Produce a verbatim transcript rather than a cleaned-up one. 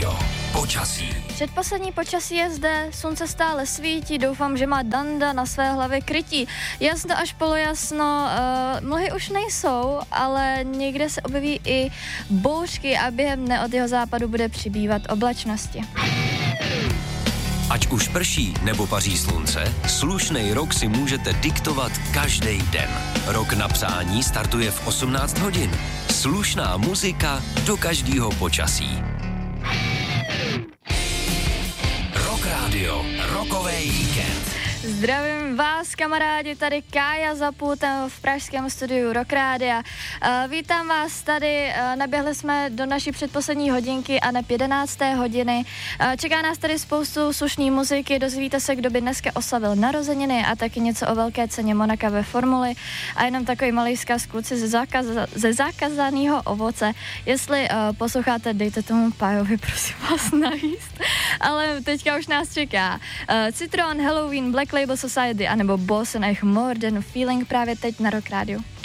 Radio. Počasí. Předposlední počasí je zde, slunce stále svítí, doufám, že má Danda na své hlavě krytí. Jasno až polojasno, uh, mlhy už nejsou, ale někde se objeví i bouřky a během dne od jeho západu bude přibývat oblačnosti. Ať už prší nebo paří slunce, slušnej rok si můžete diktovat každý den. Rok na psání startuje v osmnáct hodin. Slušná muzika do každého počasí. Rock Radio, rokovej víkend. Zdravím vás, kamarádi, tady Kája za pultem v pražském studiu Rock Rádia. Uh, vítám vás tady, uh, naběhli jsme do naší předposlední hodinky a neb jedenácté hodiny. Uh, čeká nás tady spoustu slušný muziky, dozvíte se, kdo by dneska oslavil narozeniny a taky něco o velké ceně Monaka ve formuli a jenom takový malý vzkaz kluci ze, zákaz- ze zákazaného ovoce. Jestli uh, posloucháte, dejte tomu Pájovi, prosím vás, najíst. Ale teďka už nás čeká uh, Citron, Halloween, Black Label Society anebo Boss and More Than Feeling právě teď na Rock Radio.